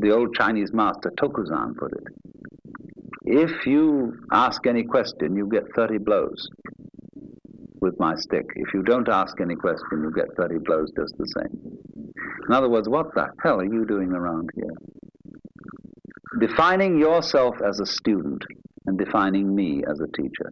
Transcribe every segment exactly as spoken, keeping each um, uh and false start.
the old Chinese master Tokuzan put it. If you ask any question, you get thirty blows with my stick. If you don't ask any question, you get thirty blows just the same. In other words, what the hell are you doing around here? Defining yourself as a student and defining me as a teacher.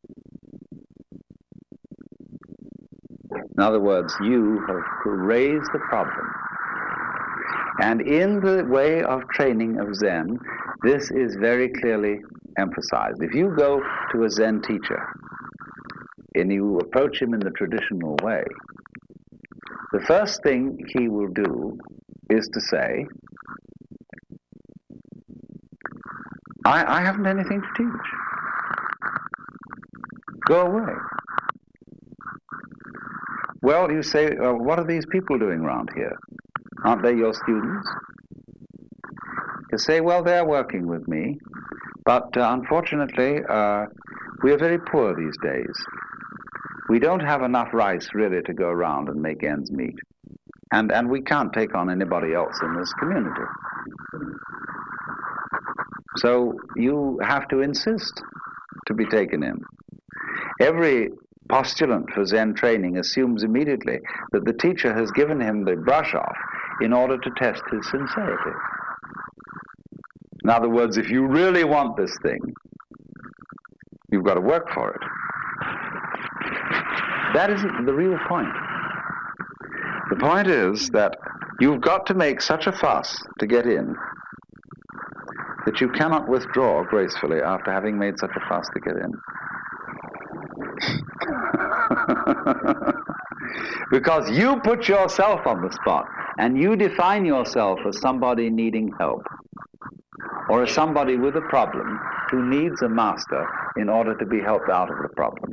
In other words, you have raised the problem. And in the way of training of Zen, this is very clearly emphasized. If you go to a Zen teacher and you approach him in the traditional way, the first thing he will do is to say, I, I haven't anything to teach. Go away. Well, you say, uh, what are these people doing around here? Aren't they your students? You say, well, they're working with me, but uh, unfortunately, uh, we are very poor these days. We don't have enough rice really to go around and make ends meet. And, and we can't take on anybody else in this community. So you have to insist to be taken in. Every postulant for Zen training assumes immediately that the teacher has given him the brush off in order to test his sincerity. In other words, if you really want this thing, you've got to work for it. That isn't the real point. The point is that you've got to make such a fuss to get in that you cannot withdraw gracefully after having made such a fuss to get in. Because you put yourself on the spot and you define yourself as somebody needing help or as somebody with a problem who needs a master in order to be helped out of the problem.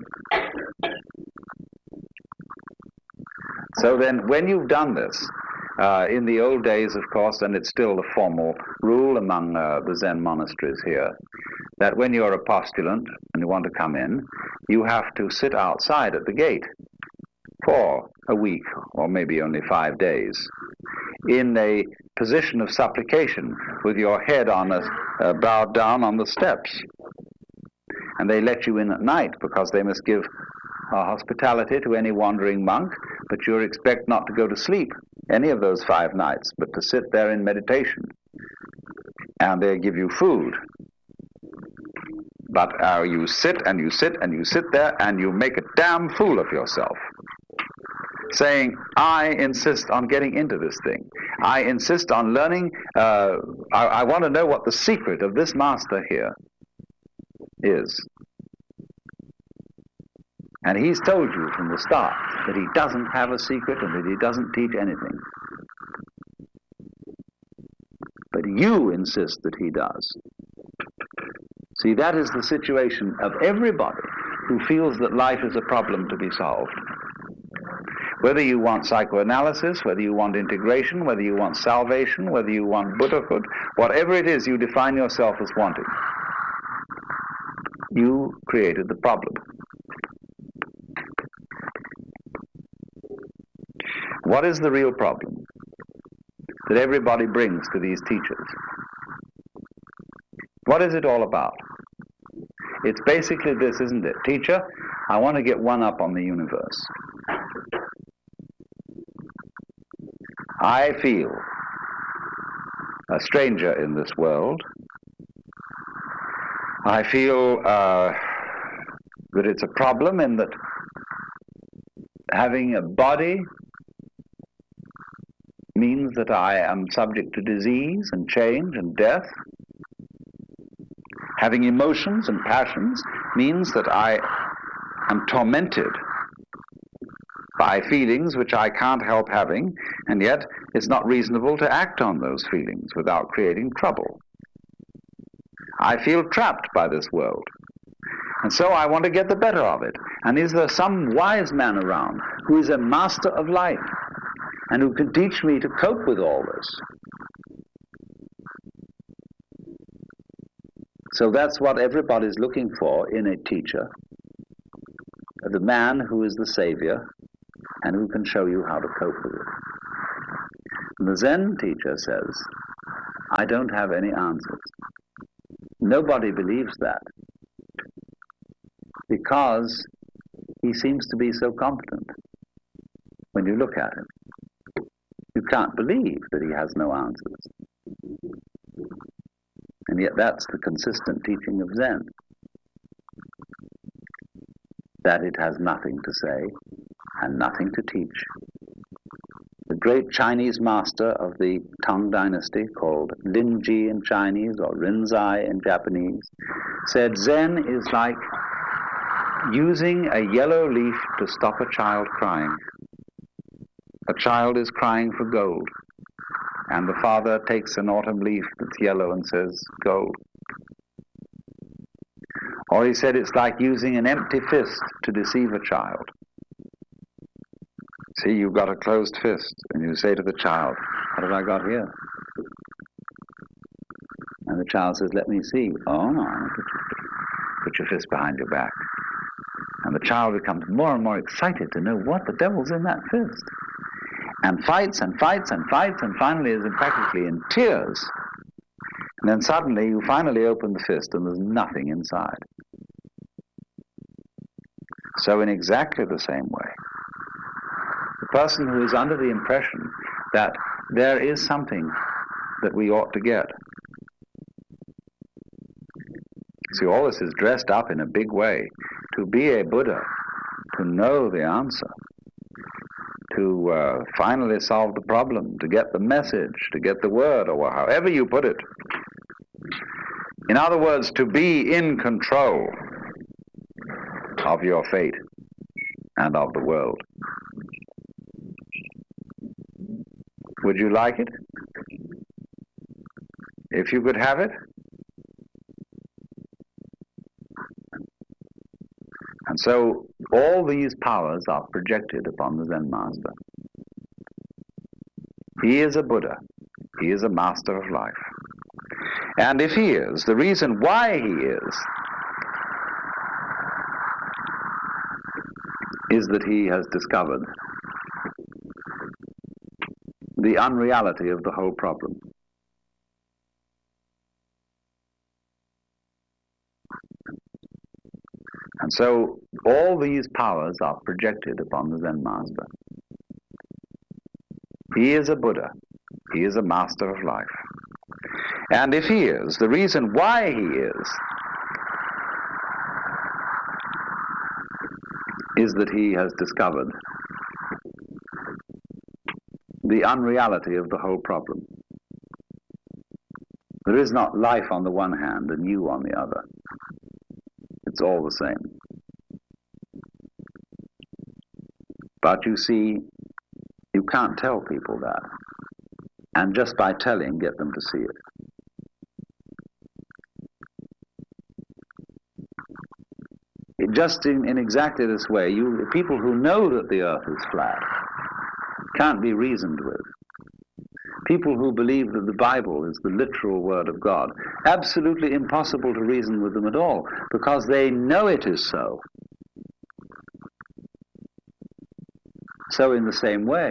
So then when you've done this, uh, in the old days, of course, and it's still the formal rule among uh, the Zen monasteries here, that when you're a postulant and you want to come in, you have to sit outside at the gate for a week or maybe only five days in a position of supplication with your head on a, uh, bowed down on the steps. And they let you in at night because they must give uh, hospitality to any wandering monk, but you're expected not to go to sleep any of those five nights, but to sit there in meditation. And they give you food. But uh, you sit and you sit and you sit there and you make a damn fool of yourself, saying, I insist on getting into this thing. I insist on learning. Uh, I, I want to know what the secret of this master here is. And he's told you from the start that he doesn't have a secret and that he doesn't teach anything. But you insist that he does. See, that is the situation of everybody who feels that life is a problem to be solved. Whether you want psychoanalysis, whether you want integration, whether you want salvation, whether you want Buddhahood, whatever it is you define yourself as wanting, you created the problem. What is the real problem that everybody brings to these teachers? What is it all about? It's basically this, isn't it? Teacher, I want to get one up on the universe. I feel a stranger in this world. I feel uh, that it's a problem in that having a body means that I am subject to disease and change and death. Having emotions and passions means that I am tormented by feelings which I can't help having, and yet it's not reasonable to act on those feelings without creating trouble. I feel trapped by this world, and so I want to get the better of it. And is there some wise man around who is a master of life and who can teach me to cope with all this? So that's what everybody's looking for in a teacher, the man who is the savior and who can show you how to cope with it. And the Zen teacher says, I don't have any answers. Nobody believes that because he seems to be so competent when you look at him. You can't believe that he has no answers. And yet that's the consistent teaching of Zen, that it has nothing to say and nothing to teach. The great Chinese master of the Tang dynasty, called Lin Ji in Chinese or Rinzai in Japanese, said Zen is like using a yellow leaf to stop a child crying. A child is crying for gold, and the father takes an autumn leaf that's yellow and says, gold. Or he said it's like using an empty fist to deceive a child. See, you've got a closed fist, and you say to the child, what have I got here? And the child says, let me see. Oh, no, put your fist behind your back. And the child becomes more and more excited to know what the devil's in that fist. And fights and fights and fights, and finally is practically in tears. And then suddenly you finally open the fist and there's nothing inside. So in exactly the same way, the person who is under the impression that there is something that we ought to get. See, all this is dressed up in a big way. To be a Buddha, to know the answer, to uh, finally solve the problem, to get the message, to get the word, or however you put it. In other words, to be in control of your fate and of the world. Would you like it? If you could have it? And so all these powers are projected upon the Zen master. He is a Buddha. He is a master of life. And if he is, the reason why he is, is that he has discovered the unreality of the whole problem. And so all these powers are projected upon the Zen master. He is a Buddha. He is a master of life. And if he is, the reason why he is, is that he has discovered the unreality of the whole problem. There is not life on the one hand and you on the other. It's all the same. But you see, you can't tell people that. And just by telling, get them to see it. It just in, in exactly this way, you people who know that the earth is flat can't be reasoned with. People who believe that the Bible is the literal word of God, absolutely impossible to reason with them at all, because they know it is so. So in the same way,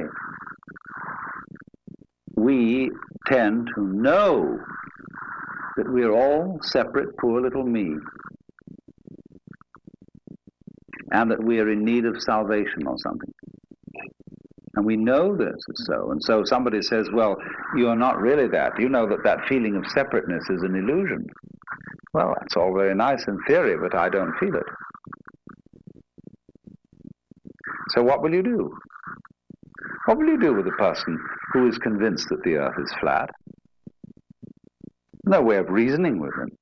we tend to know that we are all separate, poor little me, and that we are in need of salvation or something. And we know this is so. And so somebody says, well, you're not really that. You know that that feeling of separateness is an illusion. Well, that's all very nice in theory, but I don't feel it. So what will you do? What will you do with a person who is convinced that the earth is flat? No way of reasoning with him.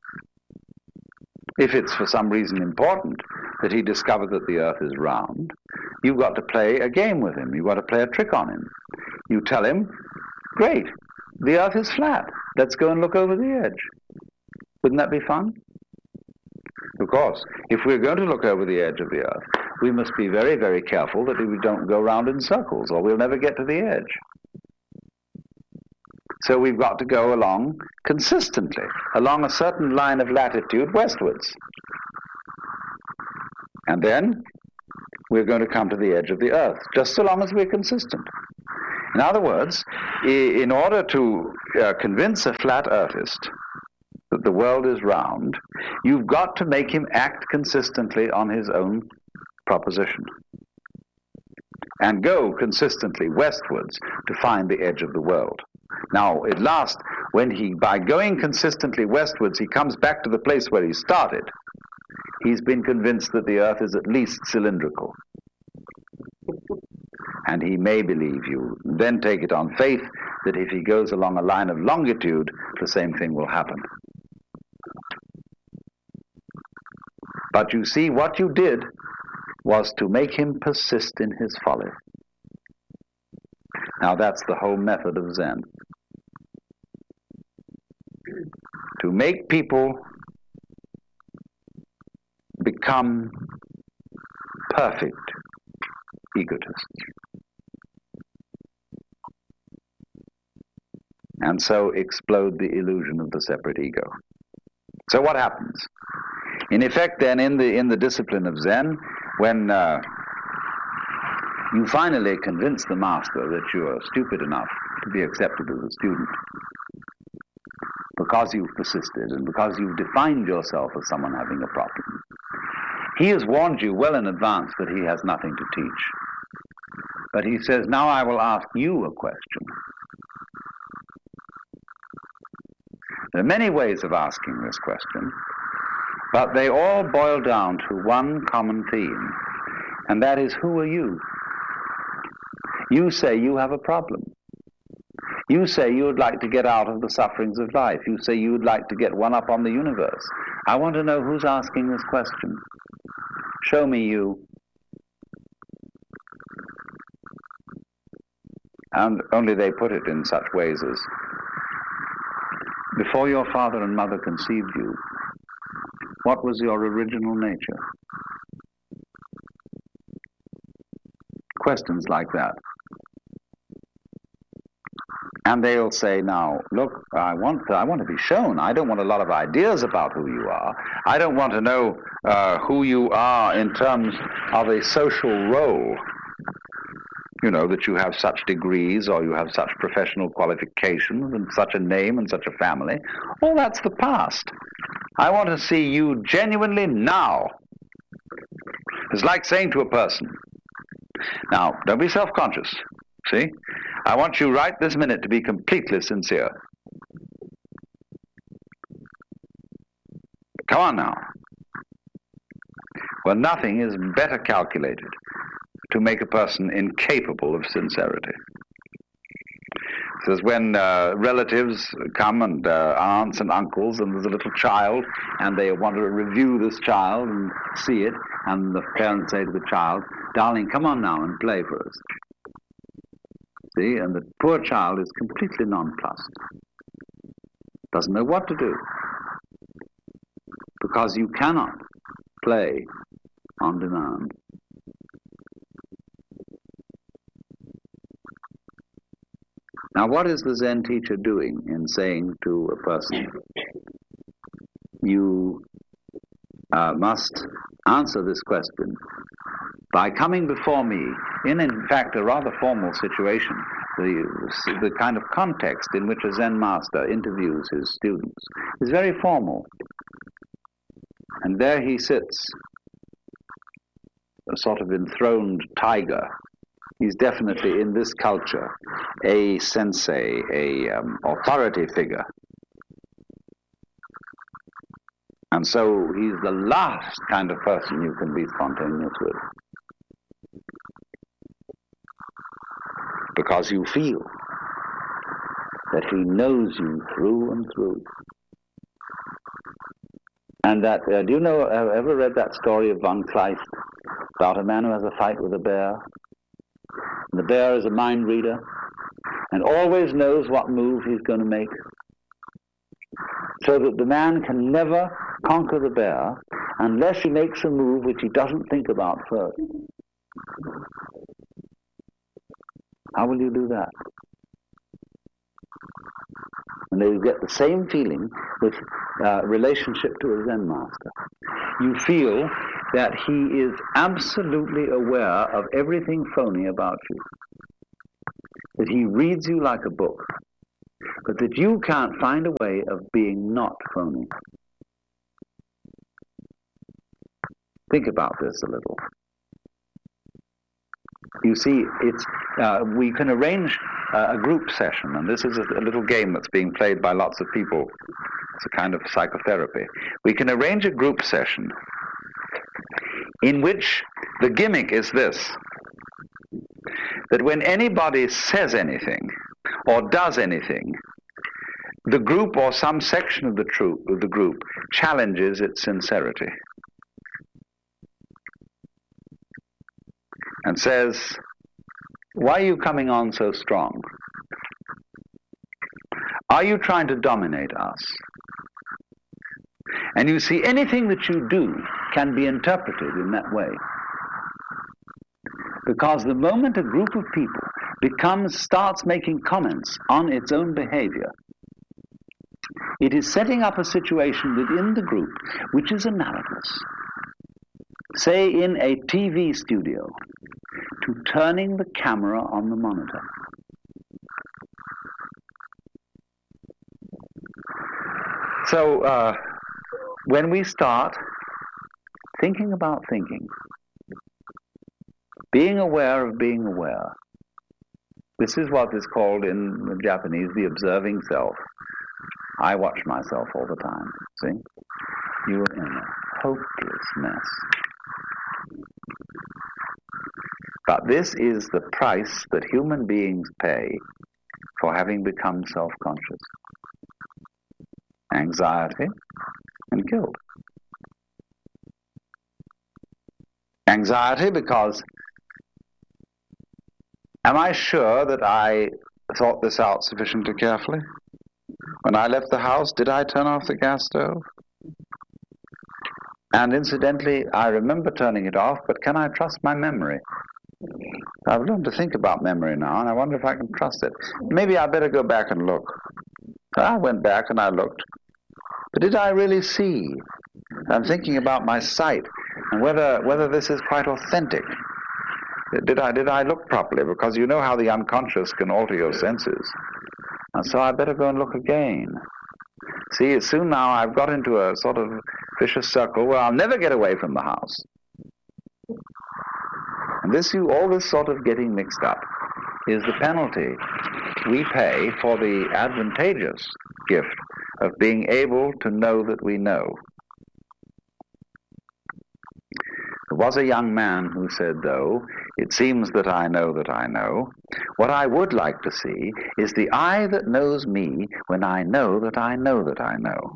If it's for some reason important that he discovered that the earth is round, you've got to play a game with him. You've got to play a trick on him. You tell him, great, the earth is flat. Let's go and look over the edge. Wouldn't that be fun? Of course, if we're going to look over the edge of the earth, we must be very, very careful that we don't go round in circles, or we'll never get to the edge. So we've got to go along consistently, along a certain line of latitude westwards. And then we're going to come to the edge of the earth, just so long as we're consistent. In other words, in order to uh, convince a flat earthist that the world is round, you've got to make him act consistently on his own proposition and go consistently westwards to find the edge of the world. Now, at last, when he, by going consistently westwards, he comes back to the place where he started, he's been convinced that the earth is at least cylindrical. And he may believe you, then take it on faith that if he goes along a line of longitude, the same thing will happen. But you see, what you did was to make him persist in his folly. Now that's the whole method of Zen. To make people become perfect egotists. And so explode the illusion of the separate ego. So what happens? In effect, then, in the in the discipline of Zen, when uh, you finally convince the master that you are stupid enough to be accepted as a student, because you've persisted and because you've defined yourself as someone having a problem, he has warned you well in advance that he has nothing to teach. But he says, now I will ask you a question. There are many ways of asking this question, but they all boil down to one common theme, and that is, who are you? You say you have a problem. You say you would like to get out of the sufferings of life. You say you would like to get one up on the universe. I want to know who's asking this question. Show me you. And only they put it in such ways as, before your father and mother conceived you, what was your original nature? Questions like that. And they'll say, now, look, I want to, I want to be shown. I don't want a lot of ideas about who you are. I don't want to know uh, who you are in terms of a social role. You know, that you have such degrees or you have such professional qualifications and such a name and such a family. All that's the past. I want to see you genuinely now. It's like saying to a person, now, don't be self-conscious, see? I want you right this minute to be completely sincere. Come on now. Well, nothing is better calculated to make a person incapable of sincerity. It says when uh, relatives come and uh, aunts and uncles and there's a little child and they want to review this child and see it, and the parents say to the child, darling, come on now and play for us. See, and the poor child is completely nonplussed. Doesn't know what to do. Because you cannot play on demand. Now, what is the Zen teacher doing in saying to a person, you uh, must answer this question by coming before me in, in fact, a rather formal situation, the, the kind of context in which a Zen master interviews his students is very formal. And there he sits, a sort of enthroned tiger. He's definitely, in this culture, a sensei, a um, authority figure. And so he's the last kind of person you can be spontaneous with. Because you feel that he knows you through and through. And that, uh, do you know, uh, ever read that story of von Kleist about a man who has a fight with a bear? The bear is a mind reader and always knows what move he's going to make, so that the man can never conquer the bear unless he makes a move which he doesn't think about first. How will you do that? And you get the same feeling with uh, relationship to a Zen master. You feel that he is absolutely aware of everything phony about you. that he reads you like a book, but that you can't find a way of being not phony. Think about this a little. You see, it's uh, we can arrange uh, a group session, and this is a, a little game that's being played by lots of people. It's a kind of psychotherapy. We can arrange a group session in which the gimmick is this, that when anybody says anything or does anything, the group or some section of the, tru- of the group challenges its sincerity and says, why are you coming on so strong? Are you trying to dominate us? And you see, anything that you do can be interpreted in that way. Because the moment a group of people becomes, starts making comments on its own behavior, it is setting up a situation within the group which is analogous, say in a T V studio, to turning the camera on the monitor. So uh, when we start thinking about thinking, being aware of being aware, this is what is called in Japanese the observing self. I watch myself all the time, see? You are in a hopeless mess. But this is the price that human beings pay for having become self-conscious. Anxiety and guilt. Anxiety because, am I sure that I thought this out sufficiently carefully? When I left the house, did I turn off the gas stove? And incidentally, I remember turning it off, but can I trust my memory? I've learned to think about memory now, and I wonder if I can trust it. Maybe I better go back and look. I went back and I looked. But did I really see? I'm thinking about my sight and whether whether this is quite authentic. Did I did I look properly? Because you know how the unconscious can alter your senses. And so I better go and look again. See, soon now I've got into a sort of vicious circle where I'll never get away from the house. And this, you, all this sort of getting mixed up is the penalty we pay for the advantageous gift of being able to know that we know. There was a young man who said, though, it seems that I know that I know. What I would like to see is the I that knows me when I know that I know that I know.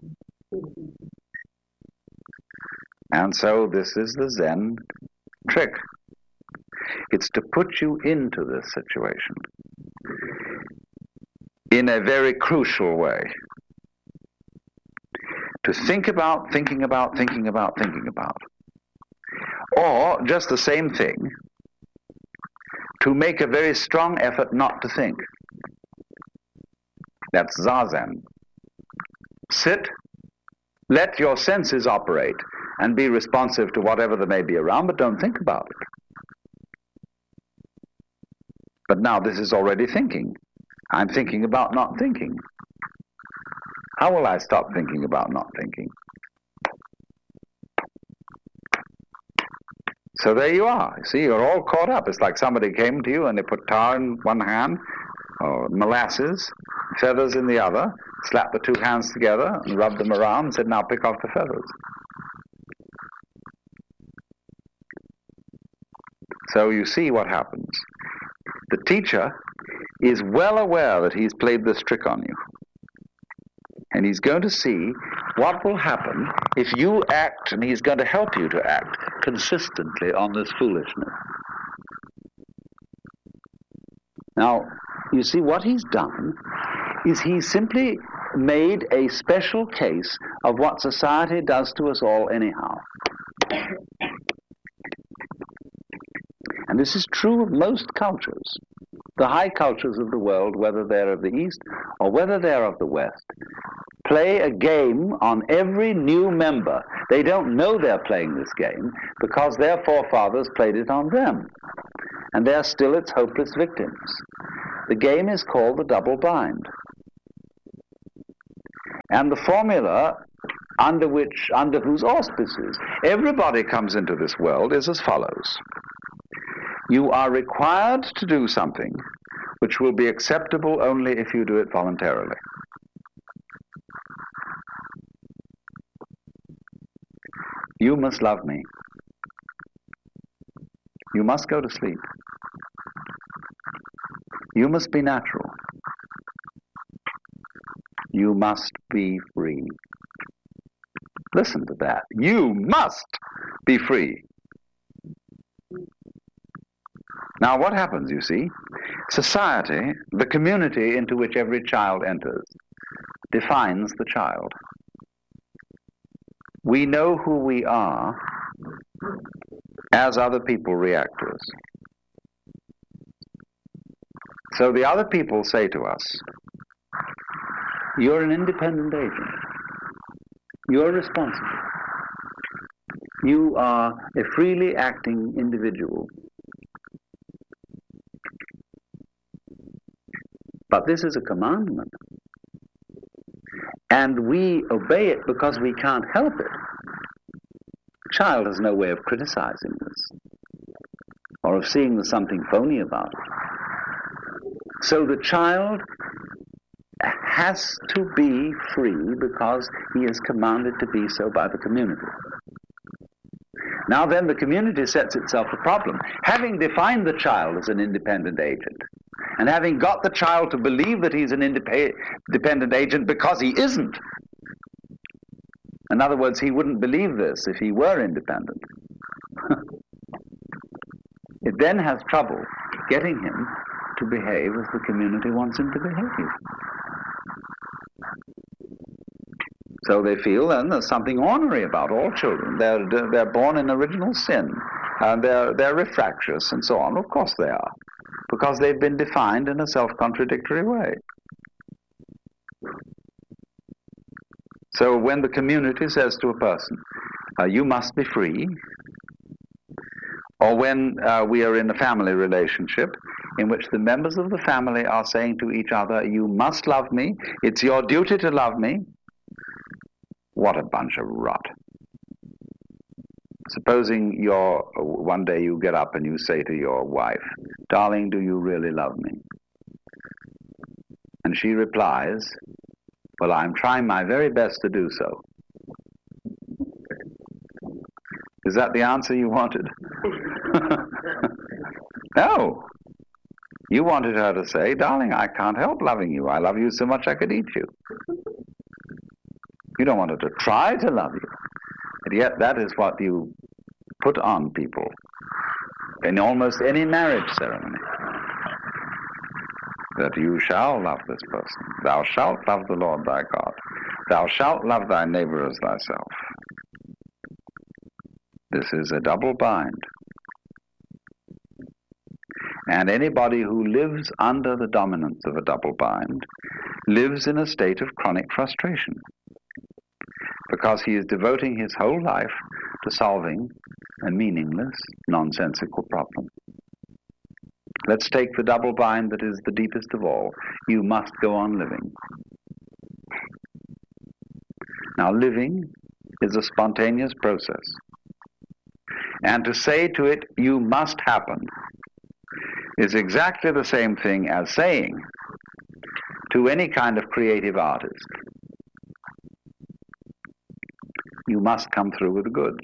And so this is the Zen trick. It's to put you into this situation in a very crucial way. To think about, thinking about, thinking about, thinking about. Or, just the same thing, to make a very strong effort not to think. That's Zazen. Sit, let your senses operate, and be responsive to whatever there may be around, but don't think about it. But now this is already thinking. I'm thinking about not thinking. How will I stop thinking about not thinking? So there you are. See, you're all caught up. It's like somebody came to you and they put tar in one hand, or molasses, feathers in the other, slapped the two hands together and rubbed them around and said, now pick off the feathers. So you see what happens. The teacher is well aware that he's played this trick on you. And he's going to see what will happen if you act, and he's going to help you to act consistently on this foolishness. Now, you see, what he's done is he's simply made a special case of what society does to us all anyhow. And this is true of most cultures. The high cultures of the world, whether they're of the East or whether they're of the West, play a game on every new member. They don't know they're playing this game because their forefathers played it on them. And they're still its hopeless victims. The game is called the double bind. And the formula under which, under whose auspices everybody comes into this world is as follows. You are required to do something which will be acceptable only if you do it voluntarily. You must love me. You must go to sleep. You must be natural. You must be free. Listen to that. You must be free. Now what happens, you see? Society, the community into which every child enters, defines the child. We know who we are as other people react to us. So the other people say to us, you're an independent agent. You're responsible. You are a freely acting individual. But this is a commandment. And we obey it because we can't help it. The child has no way of criticizing this or of seeing there's something phony about it. So the child has to be free because he is commanded to be so by the community. Now then, the community sets itself a problem. Having defined the child as an independent agent, and having got the child to believe that he's an indep- independent agent because he isn't. In other words, he wouldn't believe this if he were independent. It then has trouble getting him to behave as the community wants him to behave. So they feel then there's something ornery about all children. They're, they're born in original sin, and they're, they're refractious and so on. Of course they are, because they've been defined in a self-contradictory way. So when the community says to a person, uh, you must be free, or when uh, we are in a family relationship in which the members of the family are saying to each other, you must love me, it's your duty to love me, what a bunch of rot. Supposing you're, one day you get up and you say to your wife, darling, do you really love me? And she replies, well, I'm trying my very best to do so. Is that the answer you wanted? No. You wanted her to say, darling, I can't help loving you. I love you so much I could eat you. You don't want her to try to love you. And yet that is what you put on people in almost any marriage ceremony. That you shall love this person. Thou shalt love the Lord thy God. Thou shalt love thy neighbor as thyself. This is a double bind. And anybody who lives under the dominance of a double bind lives in a state of chronic frustration, because he is devoting his whole life to solving a meaningless, nonsensical problem. Let's take the double bind that is the deepest of all. You must go on living. Now, living is a spontaneous process. And to say to it, you must happen, is exactly the same thing as saying to any kind of creative artist, you must come through with the goods.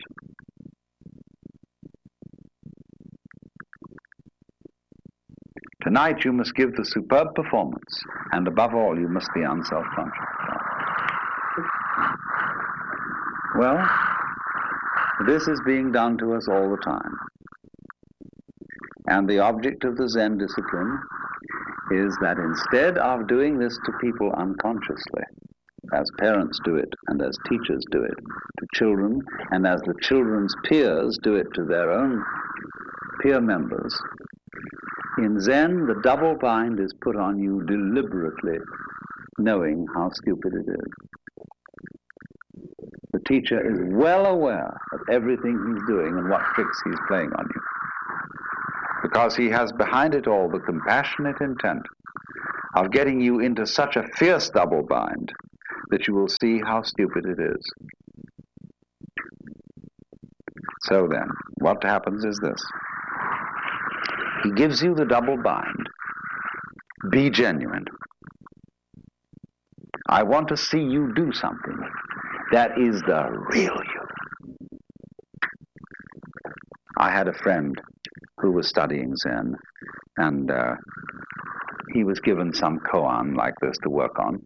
Tonight you must give the superb performance, and above all you must be unself-conscious. Well, this is being done to us all the time. And the object of the Zen discipline is that instead of doing this to people unconsciously, as parents do it and as teachers do it to children, and as the children's peers do it to their own peer members, in Zen the double bind is put on you deliberately, knowing how stupid it is. The teacher is well aware of everything he's doing and what tricks he's playing on you, because he has behind it all the compassionate intent of getting you into such a fierce double bind that you will see how stupid it is. So then, what happens is this. He gives you the double bind. Be genuine. I want to see you do something that is the real you. I had a friend who was studying Zen, and uh, he was given some koan like this to work on.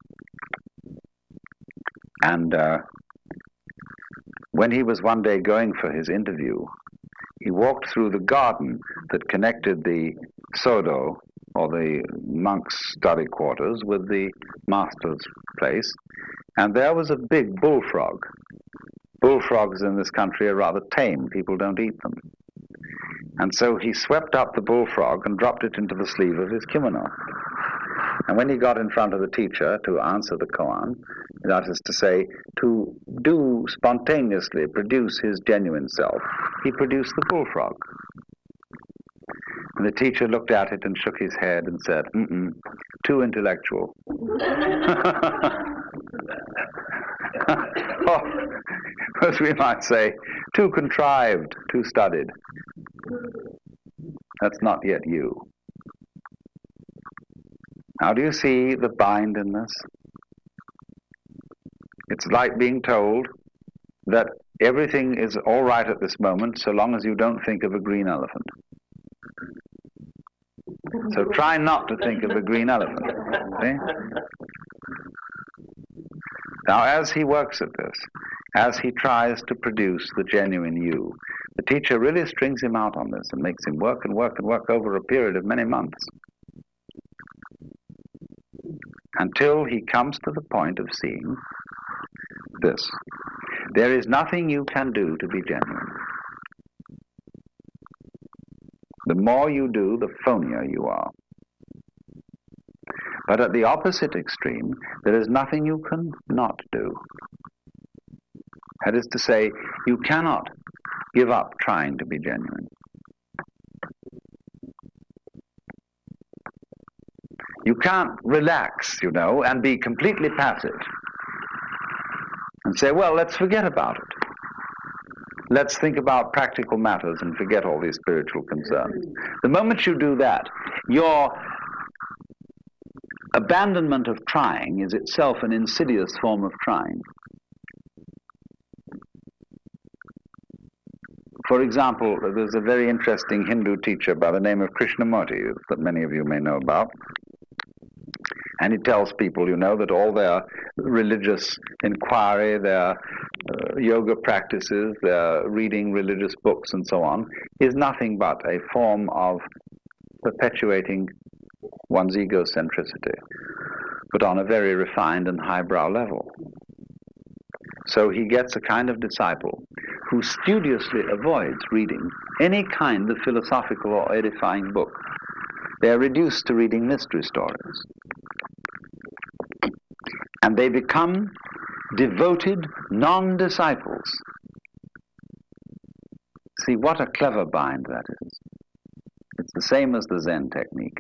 And uh, when he was one day going for his interview, he walked through the garden that connected the sodo, or the monks' study quarters, with the master's place, and there was a big bullfrog. Bullfrogs in this country are rather tame. People don't eat them. And so he swept up the bullfrog and dropped it into the sleeve of his kimono. And when he got in front of the teacher to answer the koan, that is to say, to do spontaneously produce his genuine self, he produced the bullfrog. And the teacher looked at it and shook his head and said, mm-mm, too intellectual. Or, as we might say, too contrived, too studied. That's not yet you. Now, do you see the bind in this? It's like being told that everything is all right at this moment so long as you don't think of a green elephant. So try not to think of a green elephant. See? Now, as he works at this, as he tries to produce the genuine you, the teacher really strings him out on this and makes him work and work and work over a period of many months, until he comes to the point of seeing this. There is nothing you can do to be genuine. The more you do, the phonier you are. But at the opposite extreme, there is nothing you can not do. That is to say, you cannot give up trying to be genuine. You can't relax, you know, and be completely passive and say, well, let's forget about it. Let's think about practical matters and forget all these spiritual concerns. The moment you do that, your abandonment of trying is itself an insidious form of trying. For example, there's a very interesting Hindu teacher by the name of Krishnamurti that many of you may know about. And he tells people, you know, that all their religious inquiry, their uh, yoga practices, their reading religious books and so on, is nothing but a form of perpetuating one's egocentricity, but on a very refined and highbrow level. So he gets a kind of disciple who studiously avoids reading any kind of philosophical or edifying book. They are reduced to reading mystery stories. And they become devoted non-disciples. See, what a clever bind that is. It's the same as the Zen technique.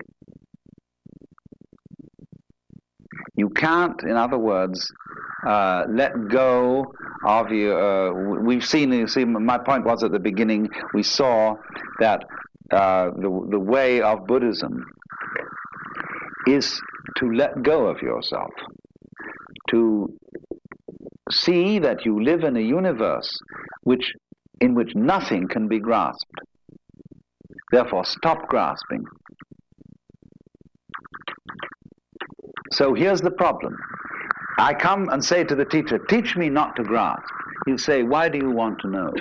You can't, in other words, uh, let go of your... Uh, we've seen, you see, my point was at the beginning, we saw that uh, the, the way of Buddhism is to let go of yourself, to see that you live in a universe which, in which nothing can be grasped. Therefore, stop grasping. So here's the problem. I come and say to the teacher, teach me not to grasp. He'll say, why do you want to know?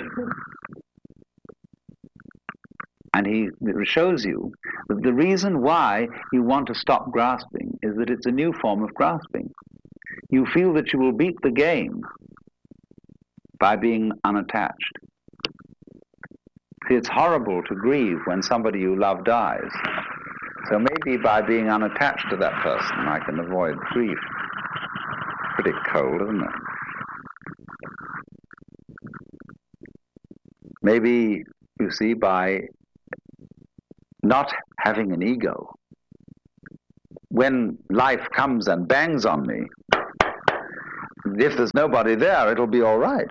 And he shows you that the reason why you want to stop grasping is that it's a new form of grasping. You feel that you will beat the game by being unattached. See, it's horrible to grieve when somebody you love dies. So maybe by being unattached to that person, I can avoid grief. Pretty cold, isn't it? Maybe, you see, by not having an ego, when life comes and bangs on me, if there's nobody there, it'll be all right.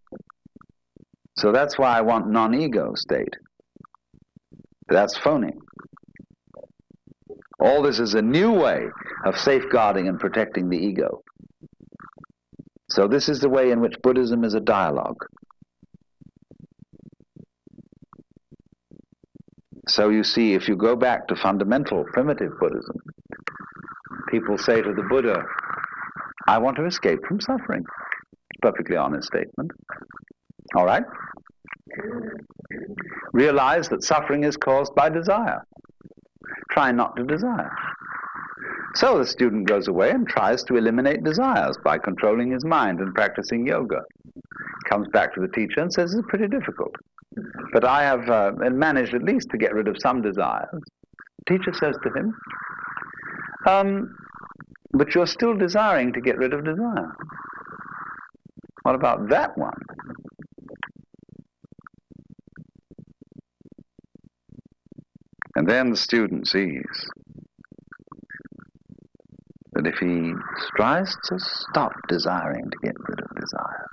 So that's why I want non-ego state. That's phony. All this is a new way of safeguarding and protecting the ego. So this is the way in which Buddhism is a dialogue. So you see, if you go back to fundamental primitive Buddhism, people say to the Buddha, I want to escape from suffering. Perfectly honest statement. All right? Realize that suffering is caused by desire. Try not to desire. So the student goes away and tries to eliminate desires by controlling his mind and practicing yoga. Comes back to the teacher and says, it's pretty difficult. But I have uh, managed at least to get rid of some desires. The teacher says to him, um, but you're still desiring to get rid of desire. What about that one? And then the student sees that if he tries to stop desiring to get rid of desire,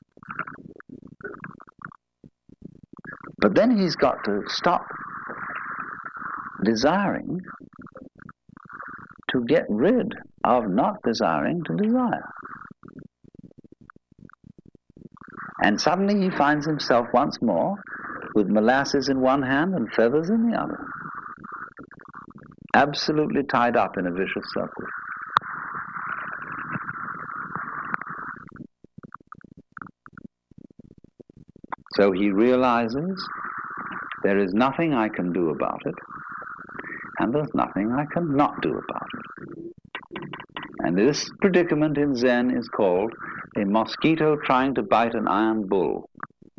but then he's got to stop desiring to get rid of not desiring to desire. And suddenly he finds himself once more with molasses in one hand and feathers in the other. Absolutely tied up in a vicious circle. So he realizes there is nothing I can do about it, and there's nothing I can not do about it. And this predicament in Zen is called a mosquito trying to bite an iron bull.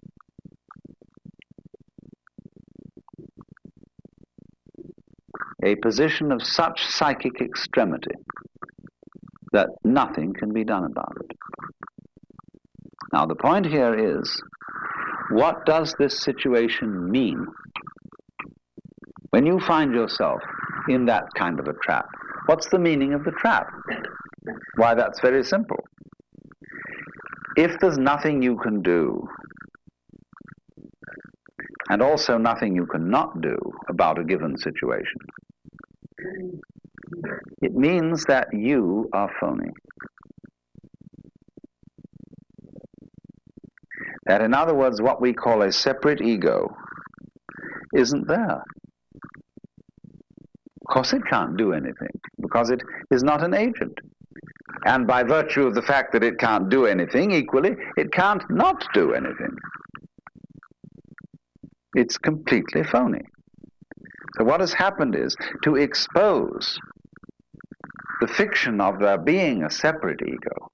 A position of such psychic extremity that nothing can be done about it. Now the point here is, what does this situation mean? When you find yourself in that kind of a trap, what's the meaning of the trap? Why, that's very simple. If there's nothing you can do, and also nothing you cannot do about a given situation, it means that you are phony. That, in other words, what we call a separate ego isn't there. Of course it can't do anything, because it is not an agent. And by virtue of the fact that it can't do anything, equally, it can't not do anything. It's completely phony. So what has happened is, to expose the fiction of there being a separate ego,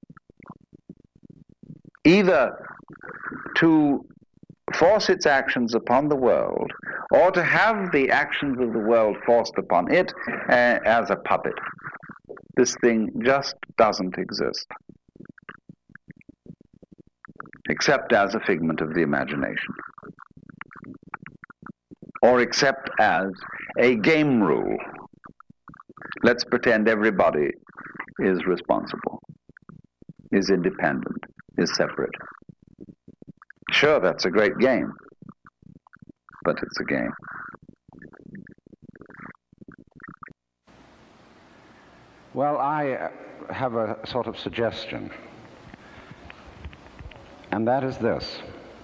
either to force its actions upon the world, or to have the actions of the world forced upon it uh, as a puppet. This thing just doesn't exist, except as a figment of the imagination, or except as a game rule. Let's pretend everybody is responsible, is independent, is separate. Sure, that's a great game, but it's a game. Well, I have a sort of suggestion, and that is this,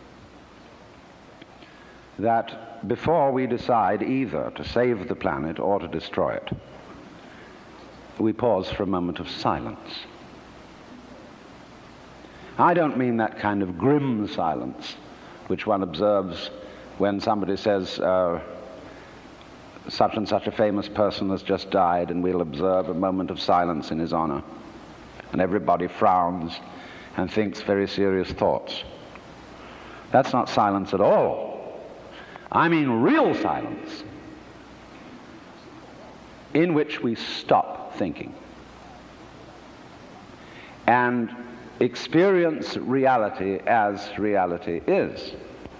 that before we decide either to save the planet or to destroy it, we pause for a moment of silence. I don't mean that kind of grim silence which one observes when somebody says, uh, such and such a famous person has just died, and we'll observe a moment of silence in his honor. And everybody frowns and thinks very serious thoughts. That's not silence at all. I mean real silence, in which we stop thinking and experience reality as reality is.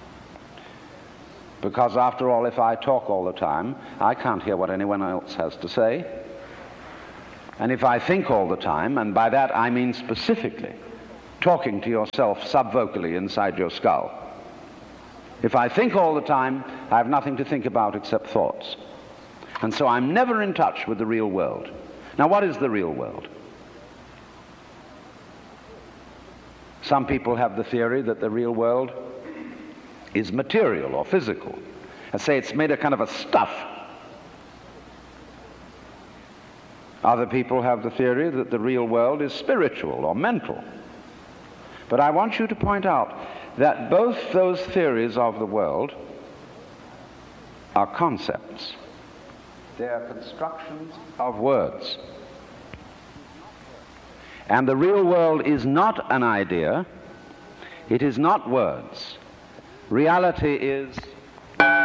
Because after all, if I talk all the time, I can't hear what anyone else has to say. And if I think all the time, and by that I mean specifically talking to yourself subvocally inside your skull, if I think all the time, I have nothing to think about except thoughts. And so I'm never in touch with the real world. Now, what is the real world? Some people have the theory that the real world is material or physical. I say it's made of kind of a stuff. Other people have the theory that the real world is spiritual or mental. But I want you to point out that both those theories of the world are concepts. They are constructions of words. And the real world is not an idea. It is not words. Reality is